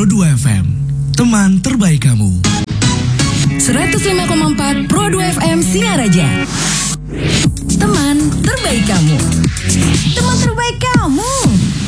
Pro2 FM, teman terbaik kamu. 105,4 Pro2 FM Singaraja, teman terbaik kamu.